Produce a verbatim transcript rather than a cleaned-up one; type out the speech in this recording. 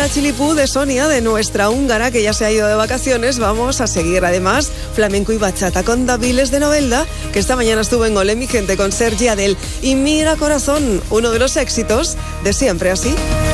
la Chilipú de Sonia, de nuestra húngara que ya se ha ido de vacaciones. Vamos a seguir además flamenco y bachata con Daviles de Novelda, que esta mañana estuvo en Olé mi gente con Sergi Adel. Y Mira Corazón, uno de los éxitos de Siempre Así.